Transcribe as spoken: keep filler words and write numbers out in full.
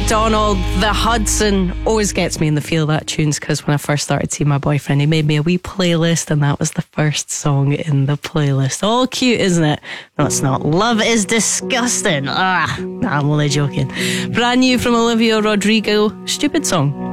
McDonald, The Hudson. Always gets me in the feel of that tunes, because when I first started seeing my boyfriend, he made me a wee playlist, and that was the first song in the playlist. All cute, isn't it? No, it's not. Love is disgusting. Ah, nah, I'm only joking. Brand new from Olivia Rodrigo, Stupid Song.